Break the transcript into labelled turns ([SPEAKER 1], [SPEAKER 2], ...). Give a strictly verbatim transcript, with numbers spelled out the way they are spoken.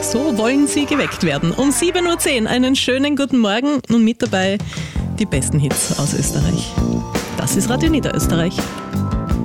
[SPEAKER 1] So wollen sie geweckt werden. Um sieben Uhr zehn einen schönen guten Morgen und mit dabei die besten Hits aus Österreich. Das ist Radio Niederösterreich.